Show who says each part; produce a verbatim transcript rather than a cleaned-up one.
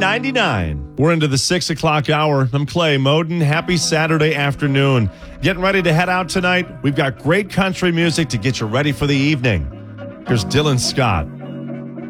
Speaker 1: ninety-nine. We're into the six o'clock hour. I'm Clay Moden. Happy Saturday afternoon. Getting ready to head out tonight. We've got great country music to get you ready for the evening. Here's Dylan Scott.